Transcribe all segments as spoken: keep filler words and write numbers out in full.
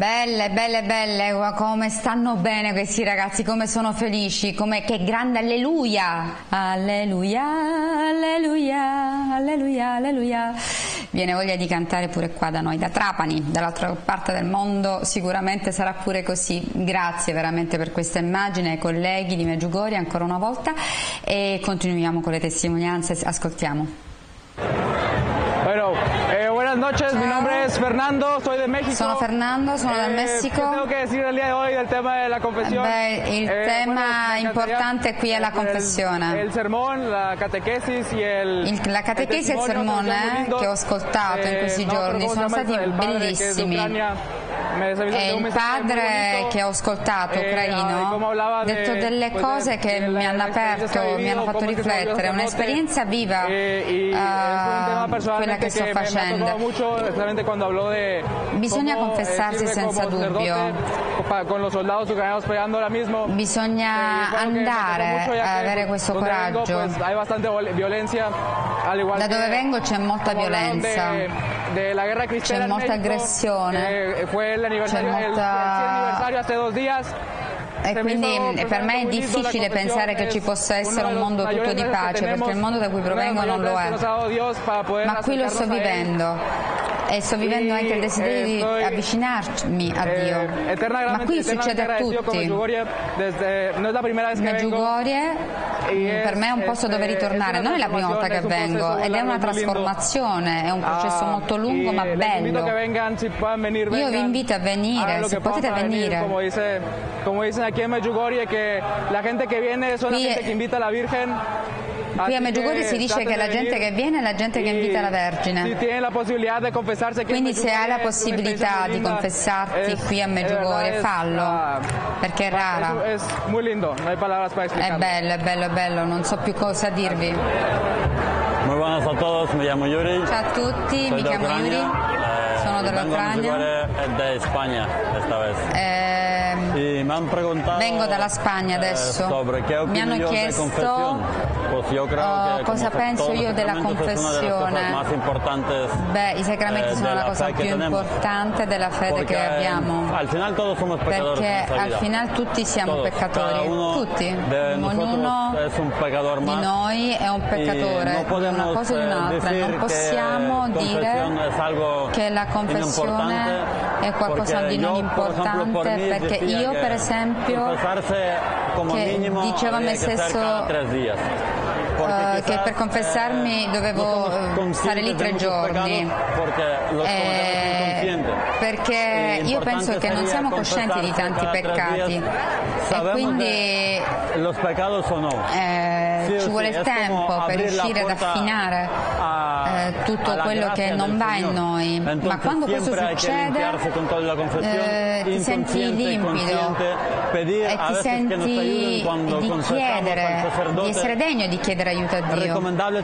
Belle, belle, belle, come stanno bene questi ragazzi, come sono felici, come che grande alleluia, alleluia, alleluia, alleluia, alleluia. Viene voglia di cantare pure qua da noi, da Trapani, dall'altra parte del mondo sicuramente sarà pure così. Grazie veramente per questa immagine ai colleghi di Medjugorje ancora una volta e continuiamo con le testimonianze, ascoltiamo. Bueno, eh, buenas noches, mi nombre es Fernando, soy de México. Sono Fernando, sono dal Messico. ¿Qué tengo que decir el día de hoy del tema de la confesión? Beh, il eh, tema bueno, importante qui è la confessione. El, el sermón, la catequesis y el, il, la catechesi e il sermone che ho ascoltato in questi giorni sono stati bellissimi. E il padre che ho ascoltato, ucraino, ha detto delle cose che mi hanno aperto, mi hanno fatto riflettere, un'esperienza viva, uh, quella che sto facendo. Bisogna confessarsi senza dubbio, bisogna andare a avere questo coraggio. Da dove vengo c'è molta violenza, c'è molta aggressione, c'è molta... E quindi per me è difficile pensare che ci possa essere un mondo tutto di pace, perché il mondo da cui provengo non lo è, ma qui lo sto vivendo e sto vivendo anche il desiderio di avvicinarmi a Dio, ma qui succede a tutti. Medjugorje per me è un posto dove ritornare, non è la prima volta che vengo ed è una trasformazione, è un processo molto lungo ma bello. Io vi invito a venire, se potete venire. Aquí en Medjugorje que la gente que viene es la gente que invita a la Virgen. Qui a Medjugorje si dice che la gente che viene è la gente che invita la Vergine. Quindi se hai la possibilità di confessarti qui a Medjugorje, fallo, perché è rara. È bello, è bello, è bello, non so più cosa dirvi. Muy buenas a todos, me llamo Yuri. Ciao a tutti, mi chiamo Yuri, sono dell'Ucraina. De España esta vez. Eh, y me han preguntado, vengo dalla Spagna adesso. Eh, mi hanno chiesto pues yo creo oh, que cosa penso io della confessione. Beh, i sacramenti eh, sono la cosa più importante della fede che abbiamo. Al final todos somos perché al final tutti siamo todos. peccatori, tutti. Ognuno di noi è un peccatore no di una cosa o di un'altra. Non possiamo dire che la confessione è qualcosa di non importante, perché io per esempio che dicevo a me stesso uh, che per confessarmi dovevo uh, stare lì tre giorni, eh, perché io penso che non siamo coscienti di tanti peccati e quindi eh, ci vuole il tempo per riuscire ad affinare eh, tutto quello che non va in noi, ma quando questo succede eh, ti senti limpido e ti senti di chiedere, di essere degno di chiedere aiuto a Dio.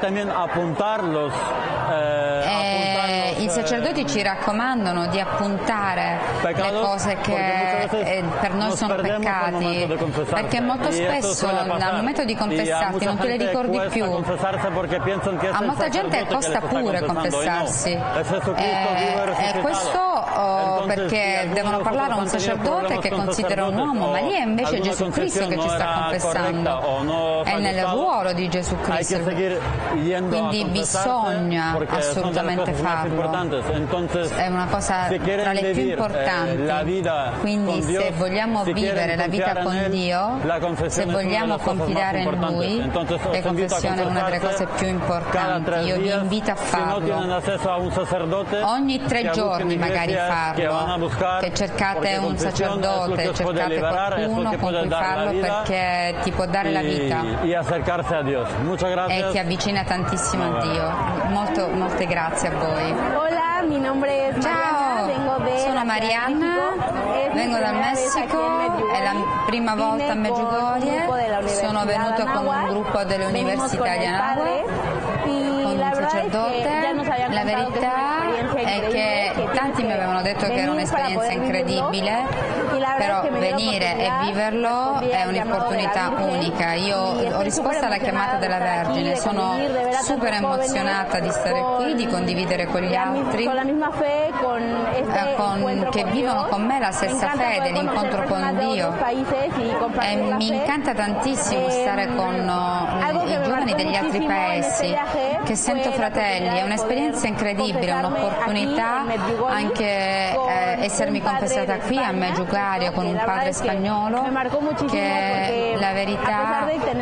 Eh, I sacerdoti ci raccomandano di appuntare le cose che eh, per noi sono peccati, perché molto spesso al momento di confessarti non te le ricordi più. A molta gente costa pure confessarsi eh, e questo oh, perché devono parlare a un sacerdote che considera un uomo, ma lì è invece Gesù Cristo che ci sta confessando, è nel ruolo di Gesù Cristo, quindi bisogna assolutamente farlo, è una cosa tra le più importanti. Quindi se vogliamo vivere la vita con Dio, se vogliamo confidare in Lui, la confessione è una delle cose più importanti. Io vi invito a farlo ogni tre giorni, magari farlo, che cercate un sacerdote, cercate qualcuno con cui farlo, perché ti può dare la vita e ti avvicina tantissimo a Dio. Molto, molte grazie a voi. Hola, mi nombre es Ciao, vengo de sono Marianna, vengo dal Messico, è la prima volta a Medjugorje, sono venuta con un gruppo dell'Università di Anáhuac, con un sacerdote. La verità è che tanti mi avevano detto che era un'esperienza incredibile, però venire e viverlo è un'opportunità unica. Io ho risposto alla chiamata della Vergine, sono super emozionata di stare qui, di condividere con gli altri eh, con, che vivono con me la stessa fede, l'incontro con Dio, e mi incanta tantissimo stare con uh, i giovani degli altri paesi che sento fratelli. È un'esperienza incredibile, un'opportunità anche eh, essermi confessata qui a Medjugorje con un padre spagnolo, che la verità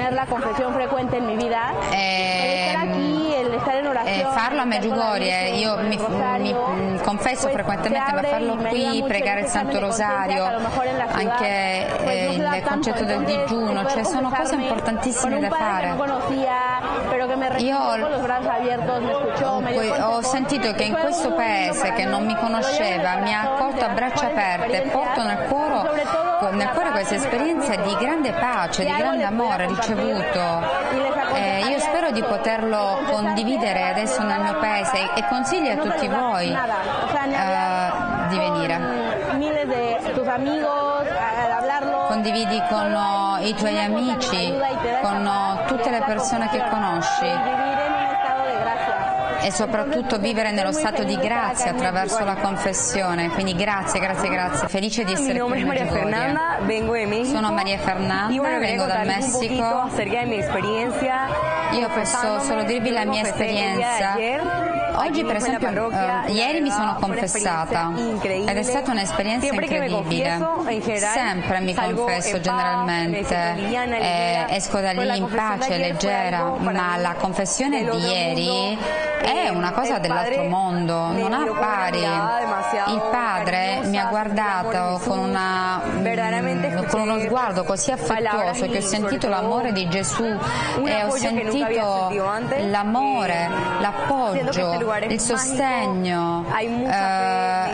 è, è farlo a Medjugorje. Io mi, mi confesso frequentemente, ma farlo qui, pregare il Santo Rosario, anche eh, il concetto del digiuno, cioè sono cose importantissime da fare. Io ho sentito che in questo paese che non mi conosceva mi ha accolto a braccia aperte, porto nel cuore, nel cuore questa esperienza di grande pace, di grande amore ricevuto. Eh, io spero di poterlo condividere adesso nel mio paese e, e consiglio a tutti voi eh, di venire. Condividi con uh, i tuoi amici, con uh, tutte le persone che conosci, e soprattutto vivere nello stato di grazia attraverso la confessione. Quindi grazie, grazie, grazie. Felice di essere qui in Medjugorje. Sono Maria Fernanda, vengo dal Messico. Io posso solo dirvi la mia esperienza. Oggi per esempio, uh, ieri mi sono confessata ed è stata un'esperienza incredibile. Sempre mi confesso generalmente, eh, esco da lì in pace, leggera, ma la confessione di ieri è una cosa dell'altro mondo, non ha pari. Il padre mi ha guardato con, una, con uno sguardo così affettuoso che ho sentito l'amore di Gesù e ho sentito l'amore, l'appoggio, il sostegno. Eh,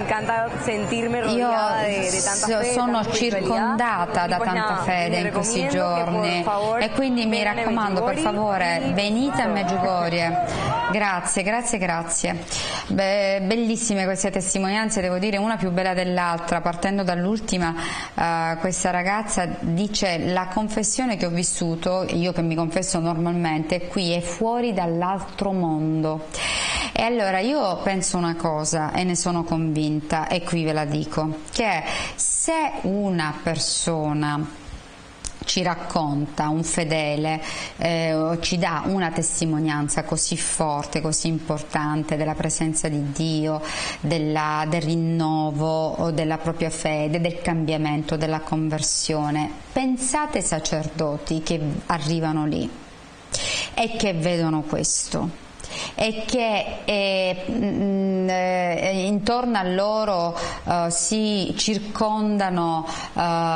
io sono circondata da tanta fede in questi giorni e quindi mi raccomando, per favore, venite a Medjugorje. Grazie, grazie, grazie. Beh, bellissime queste testimonianze, devo dire, una più bella dell'altra. Partendo dall'ultima, uh, questa ragazza dice: la confessione che ho vissuto, io che mi confesso normalmente, qui è fuori dall'altro mondo. E allora io penso una cosa e ne sono convinta, e qui ve la dico, che se una persona ci racconta, un fedele, eh, ci dà una testimonianza così forte, così importante della presenza di Dio, della, del rinnovo della propria fede, del cambiamento, della conversione, pensate ai sacerdoti che arrivano lì e che vedono questo, e che eh, mh, eh, intorno a loro uh, si circondano uh,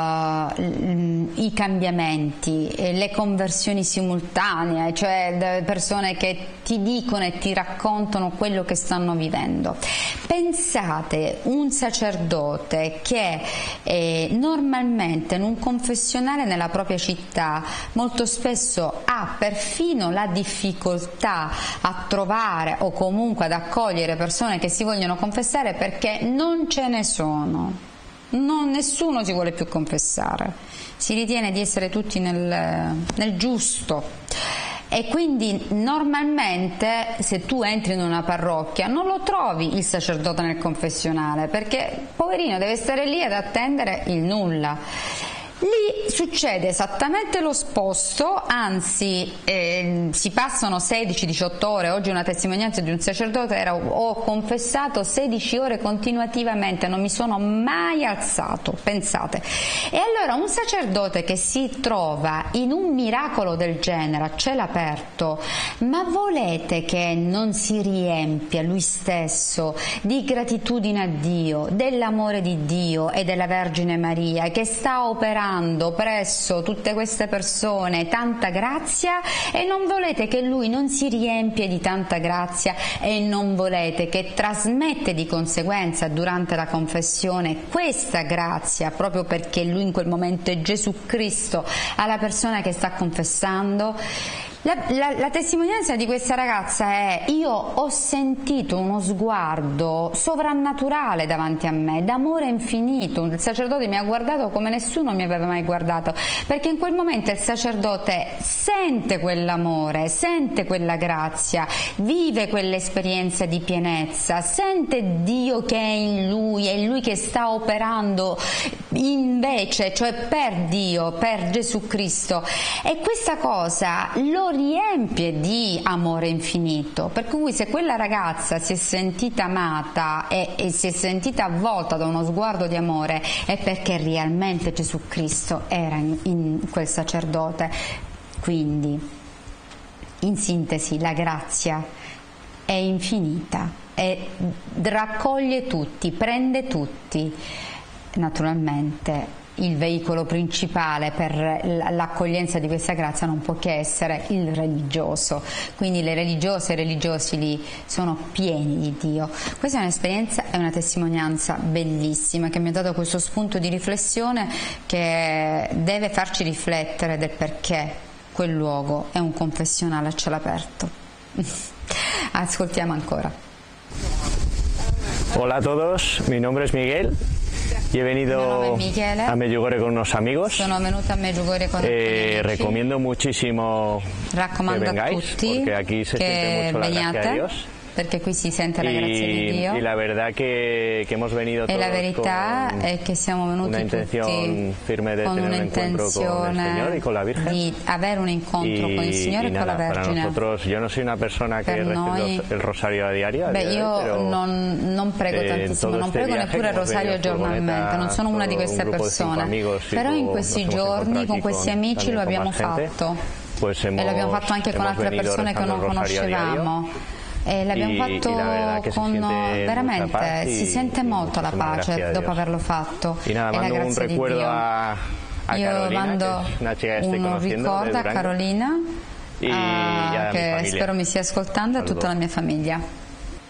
i cambiamenti, eh, le conversioni simultanee, cioè persone che ti dicono e ti raccontano quello che stanno vivendo. Pensate, un sacerdote che eh, normalmente in un confessionale nella propria città molto spesso ha perfino la difficoltà a trovare o comunque ad accogliere persone che si vogliono confessare perché non ce ne sono, non, nessuno si vuole più confessare, si ritiene di essere tutti nel, nel giusto, e quindi normalmente se tu entri in una parrocchia non lo trovi il sacerdote nel confessionale, perché poverino deve stare lì ad attendere il nulla. Lì succede esattamente l'opposto, anzi eh, si passano sedici diciotto ore. Oggi una testimonianza di un sacerdote era: ho confessato sedici ore continuativamente, non mi sono mai alzato, pensate. E allora un sacerdote che si trova in un miracolo del genere a cielo aperto, ma volete che non si riempia lui stesso di gratitudine a Dio, dell'amore di Dio e della Vergine Maria, che sta operando presso tutte queste persone tanta grazia, e non volete che lui non si riempie di tanta grazia, e non volete che trasmette di conseguenza durante la confessione questa grazia, proprio perché lui in quel momento è Gesù Cristo alla persona che sta confessando? La, la, la testimonianza di questa ragazza è: io ho sentito uno sguardo sovrannaturale davanti a me, d'amore infinito. Il sacerdote mi ha guardato come nessuno mi aveva mai guardato, perché in quel momento il sacerdote sente quell'amore, sente quella grazia, vive quell'esperienza di pienezza, sente Dio che è in lui, è lui che sta operando invece, cioè per Dio, per Gesù Cristo, e questa cosa lo riempie di amore infinito. Per cui se quella ragazza si è sentita amata e, e si è sentita avvolta da uno sguardo di amore, è perché realmente Gesù Cristo era in, in quel sacerdote. Quindi, in sintesi, la grazia è infinita e raccoglie tutti, prende tutti. Naturalmente il veicolo principale per l'accoglienza di questa grazia non può che essere il religioso, quindi le religiose e i religiosi lì sono pieni di Dio. Questa è un'esperienza e una testimonianza bellissima che mi ha dato questo spunto di riflessione che deve farci riflettere del perché quel luogo è un confessionale a cielo aperto. Ascoltiamo ancora. Hola a todos, mi nombre es Miguel. Y he venido a Medjugorje con unos amigos. Sono venuta a Medjugorje con eh, recomiendo muchísimo Raccomando que vengáis, a tutti porque aquí se siente mucho la gracia de Dios. Perché qui si sente la grazia di Dio. Y la verdad que, que hemos venido e la verità con è che siamo venuti una intención firme de con tener un encuentro con el Señor y con la Virgen. Di avere un incontro y, con il Signore e con la Vergine. Para nosotros, yo no soy una persona que recibe noi, el rosario a diario. Beh, io pero, non, non prego eh, tantissimo, non prego neppure il rosario giornalmente, non sono una di queste persone. Però in questi giorni con questi amici lo abbiamo fatto. Pues hemos, e l'abbiamo fatto anche con altre persone che non conoscevamo. E l'abbiamo fatto y con veramente si sente molto la pace dopo averlo fatto y nada, e la grazia un di Dio. A, a Io Carolina, mando un ricordo a Carolina y, a, che spero mi stia ascoltando, e a tutta la mia famiglia.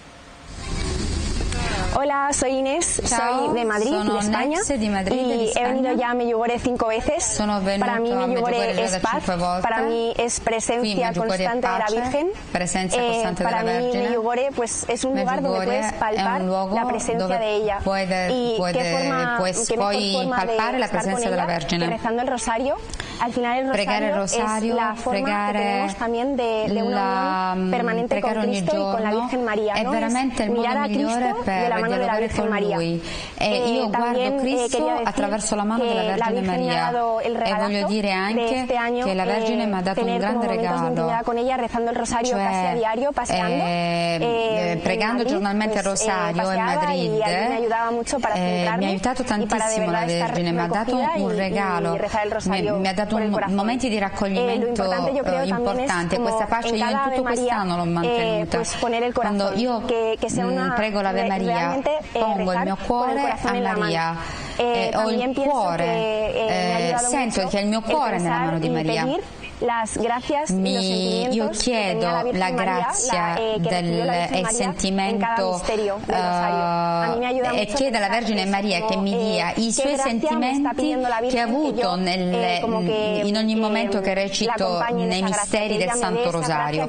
Hola, soy Inés, Ciao, soy de Madrid, sono de España, Nex di Madrid, y di he venido ya a Medjugorje cinco veces. Sono para mí Medjugorje es paz, para mí es presencia constante de la Virgen. Eh, para mí Medjugorje pues es un lugar donde puedes palpar la presencia de ella. Puede, y puede, qué forma, pues, qué mejor forma palpare de la estar presencia con della ella Vergine. que rezando el rosario. Al final el rosario, el rosario es la forma que tenemos también de, de una unión permanente con Cristo y con la Virgen María. È ¿no? veramente es il mirar modo a migliore Cristo per de la mano de la Virgen con María. Lui. E Eh, io guardo Cristo eh, attraverso la mano della Vergine Maria, e voglio dire anche este año, che la Vergine eh, mi ha dato un grande regalo, con ella, rezando el rosario cioè, casi a diario, paseando, eh, eh, pregando Madrid, giornalmente il pues, rosario eh, in Madrid, y me ayudaba mucho para eh, mi ha aiutato tantissimo la Vergine, mi ha dato un regalo, mi, mi ha dato un, momenti di raccoglimento eh, importanti, e questa pace io in tutto quest'anno l'ho mantenuta. Quando io mh, prego l'Ave Maria, pongo il mio cuore a Maria, eh, ho il cuore, eh, sento che il mio cuore è nella mano di Maria. Mi, io chiedo la grazia del e il sentimento uh, e chiedo alla Vergine Maria che mi dia i suoi sentimenti che ha avuto nel, in ogni momento che recito nei misteri del Santo Rosario,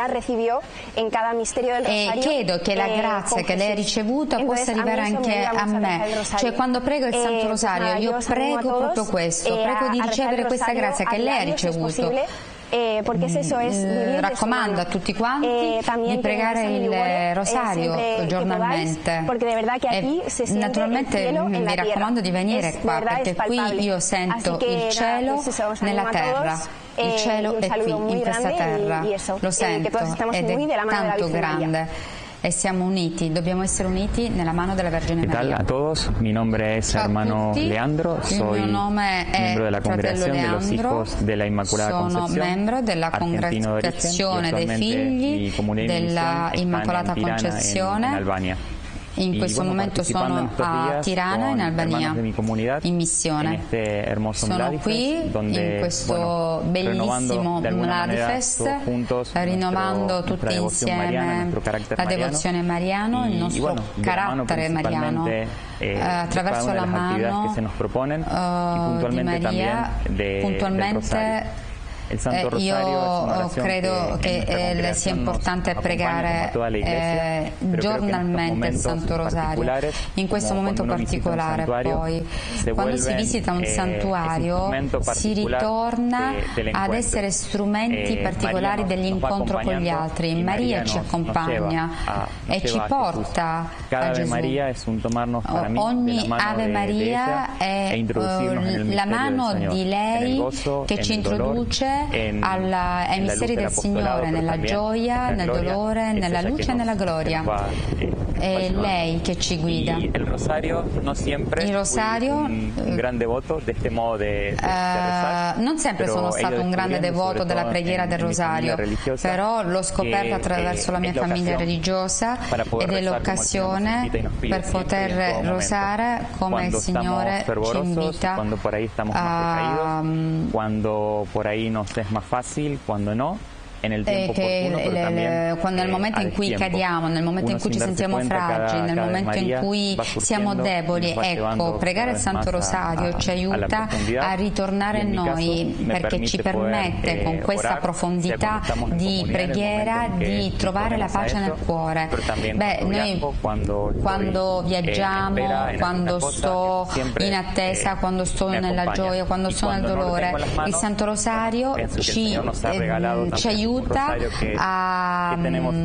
e chiedo che la grazia che lei ha ricevuto possa arrivare anche a me. Cioè, quando prego il Santo Rosario io prego proprio questo, prego di ricevere questa grazia che lei ha ricevuto. Eh, porque es eso, es mm, raccomando a tutti quanti eh, di pregare il rosario eh, giornalmente, aquí e naturalmente vi raccomando di venire es qua verdad, perché qui io sento il cielo nella terra, il cielo è qui in questa terra, y, y eso, lo sento eh, ed è tanto grande. E siamo uniti, dobbiamo essere uniti nella mano della Vergine ¿Qué tal Maria. a todos? Mi nombre es hermano Leandro, soy miembro de la Congregación de los Hijos de la Inmaculada Sono membro della Congregazione dei Figli della Immacolata Concezione. En, en Albania. In questo bueno, momento sono a Tirana, in Albania, in missione. En sono qui in questo bueno, bellissimo Mladifest, rinnovando tutti insieme la devozione mariano, il nostro bueno, carattere mariano, eh, attraverso la mano que se nos proponen, uh, y puntualmente di Maria, de, puntualmente Eh, io credo che eh, sia importante pregare eh, giornalmente il Santo Rosario. In questo momento particolare, poi, quando si visita un santuario, si ritorna ad essere strumenti particolari dell'incontro con gli altri. Maria ci accompagna e ci porta a Gesù. Ogni Ave Maria è uh, la mano di lei che ci introduce alla, ai misteri del Signore, nella gioia, nel dolore, nella luce e nella gloria. È lei che ci guida. Il rosario non sempre sono stato un grande devoto della preghiera del rosario, però l'ho scoperto attraverso la mia famiglia religiosa ed è l'occasione per poter rosare come il Signore ci invita a... Eh, che le, le, quando nel momento in cui cadiamo, nel momento in cui ci sentiamo fragili, nel momento in cui siamo deboli, ecco, pregare il Santo Rosario ci aiuta a ritornare in noi, perché ci permette con questa profondità di preghiera di trovare la pace nel cuore. Beh, noi quando viaggiamo, quando sto in attesa, quando sto nella gioia, quando sto nel dolore, il Santo Rosario ci, eh, ci aiuta a,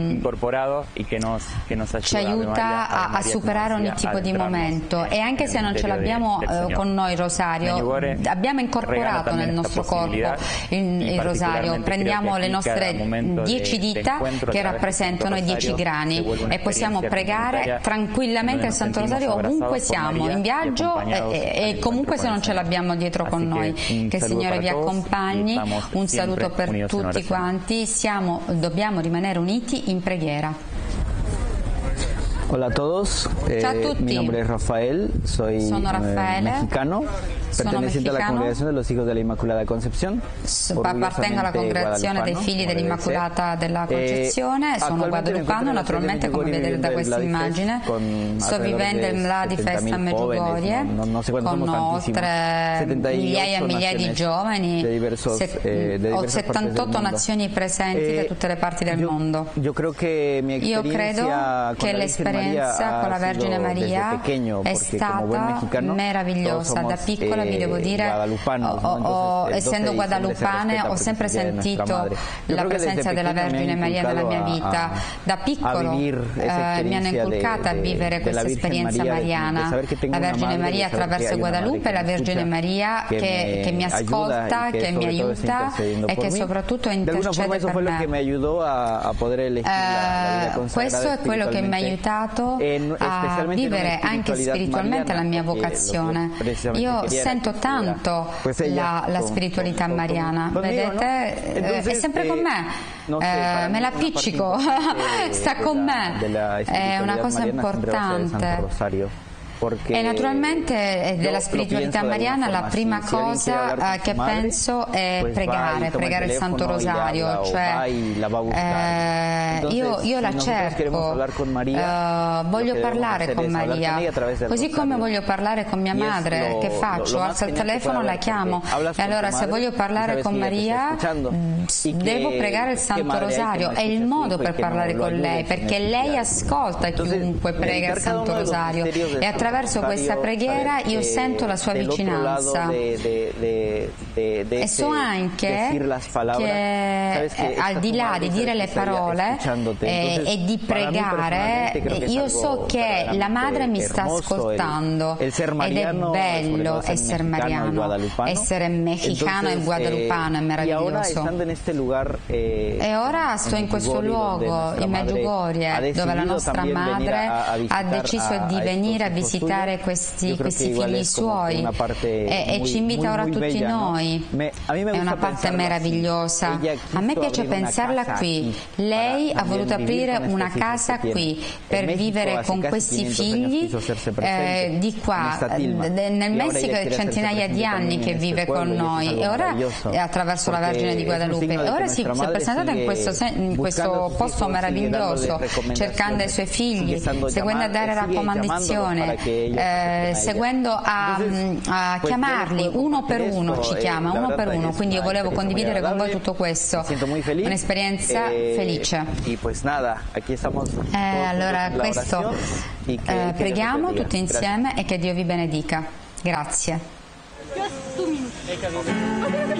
ci aiuta a, a superare ogni tipo di momento, e anche se non ce l'abbiamo eh, con noi il rosario, abbiamo incorporato nel nostro corpo il, il rosario, prendiamo le nostre dieci dita che rappresentano i dieci grani e possiamo pregare tranquillamente il Santo Rosario ovunque siamo, in viaggio e, e comunque se non ce l'abbiamo dietro con noi. Che il Signore vi accompagni, un saluto per tutti quanti. Siamo, dobbiamo rimanere uniti in preghiera. Hola a todos, eh, Ciao a tutti. Mi nombre es Rafael, soy Sono Raffaele, eh, mexicano, perteneciente a la Congregación de los Hijos de la Inmaculada Concepción. Appartengo alla Congregazione dei Figli dell'Immacolata della Concezione, eh, sono guadalupano, naturalmente come vedete da questa immagine. Sto vivendo il Mladi Fest a Medjugorje no, no, no con oltre migliaia e migliaia di giovani, ho settantotto nazioni presenti eh, da tutte le parti del io, mondo. Io credo che, che l'esperienza con la Vergine Maria è stata meravigliosa. Da piccola vi devo dire, ho, ho, essendo guadalupane, ho sempre sentito la presenza della Vergine Maria nella mia vita. Da piccolo eh, mi hanno inculcata a vivere questa esperienza mariana. La Vergine Maria attraverso Guadalupe è la Vergine Maria che, che mi ascolta, che mi aiuta e che soprattutto intercede per me. Eh, questo è quello che mi ha aiutato a vivere anche spiritualmente la mia vocazione. Io sento tanto la, la spiritualità mariana, vedete, eh, è sempre con me, eh, me la appiccico, sta con me, è una cosa importante. E naturalmente della spiritualità mariana la prima cosa eh, che penso è pregare, pregare il Santo Rosario, cioè eh, io, io la cerco, eh, voglio parlare con Maria, così come voglio parlare con mia madre. Che faccio? Alzo il telefono, la chiamo, e allora se voglio parlare con Maria devo pregare il Santo Rosario, è il modo per parlare con lei, perché lei ascolta chiunque prega il Santo Rosario e attraverso Attraverso questa preghiera io sento la sua vicinanza e so anche che eh, al di là di dire le parole eh, e di pregare, io so che la madre mi sta ascoltando ed è bello essere mariano, essere mexicano e guadalupano è meraviglioso. E ora sto in questo luogo, in Medjugorje, dove la nostra madre ha deciso di venire a visitare questi, questi figli suoi e, e ci invita ora tutti noi. È una parte meravigliosa. A me piace pensarla qui. Lei ha voluto aprire una casa qui per vivere con questi figli eh, di qua. Nel Messico è centinaia di anni che vive con noi e ora attraverso la Vergine di Guadalupe. E ora si, si è presentata in questo, in questo posto meraviglioso, cercando i suoi figli, seguendo a dare raccomandazione eh, seguendo a, a chiamarli uno per uno, ci chiama uno per uno, quindi io volevo condividere con voi tutto questo, un'esperienza felice. Eh, allora questo eh, preghiamo tutti insieme e che Dio vi benedica. Grazie.